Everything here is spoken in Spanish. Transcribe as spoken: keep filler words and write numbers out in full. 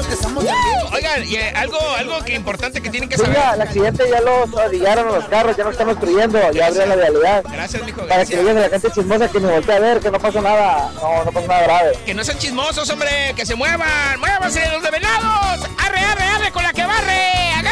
estamos en vivo. Oigan, y, eh, algo, algo que importante que tienen que Sí, saber. ya, el accidente ya lo orillaron los carros, ya no están obstruyendo, ya abrieron la vialidad. Gracias, mijo, Para que gracias. digan a la gente chismosa que me voltee a ver, que no pasa nada, no, no pasa nada grave. Que no sean chismosos, hombre, que se muevan. Muévanse los de Venados. Arre, arre, arre con la que barre.